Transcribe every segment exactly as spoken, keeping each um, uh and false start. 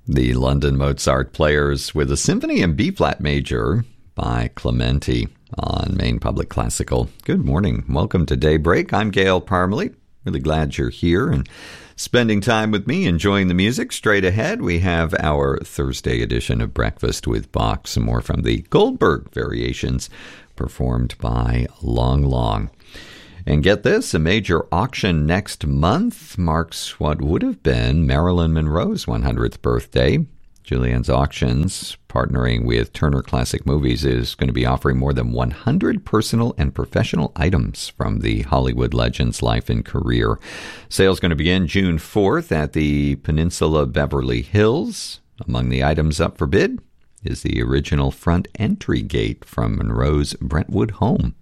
The London Mozart Players with a Symphony in B-flat major by Clementi on Maine Public Classical. Good morning. Welcome to Daybreak. I'm Gail Parmalee. Really glad you're here and spending time with me, enjoying the music. Straight ahead, we have our Thursday edition of Breakfast with Bach. Some more from the Goldberg Variations performed by Long Long. And get this, a major auction next month marks what would have been Marilyn Monroe's one hundredth birthday. Julien's Auctions, partnering with Turner Classic Movies, is going to be offering more than one hundred personal and professional items from the Hollywood legend's life and career. Sales going to begin June fourth at the Peninsula Beverly Hills. Among the items up for bid is the original front entry gate from Monroe's Brentwood home.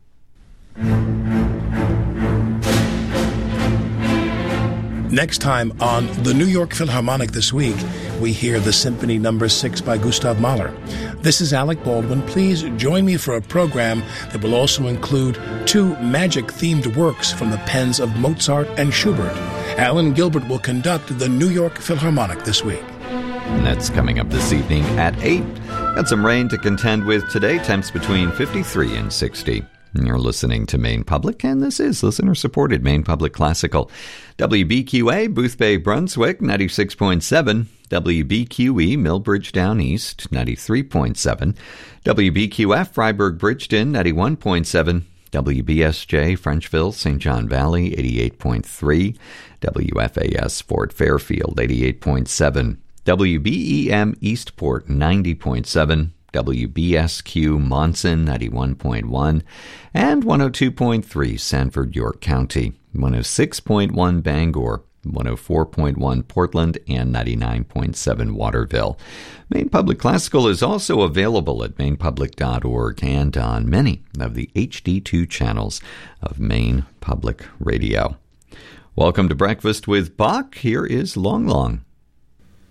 Next time on the New York Philharmonic This Week, we hear the Symphony Number six by Gustav Mahler. This is Alec Baldwin. Please join me for a program that will also include two magic-themed works from the pens of Mozart and Schubert. Alan Gilbert will conduct the New York Philharmonic This Week. And that's coming up this evening at eight. Got some rain to contend with today, temps between fifty-three and sixty. You're listening to Maine Public, and this is listener-supported Maine Public Classical. W B Q A, Boothbay, Brunswick, ninety-six point seven. W B Q E, Millbridge Down East, ninety-three point seven. W B Q F, Freiburg, Bridgeton, ninety-one point seven. W B S J, Frenchville, Saint John Valley, eighty-eight point three. W F A S, Fort Fairfield, eighty-eight point seven. W B E M, Eastport, ninety point seven. W B S Q Monson, ninety-one point one, and one oh two point three Sanford, York County, one oh six point one Bangor, one oh four point one Portland, and ninety-nine point seven Waterville. Maine Public Classical is also available at maine public dot org and on many of the H D two channels of Maine Public Radio. Welcome to Breakfast with Bach. Here is Long Long.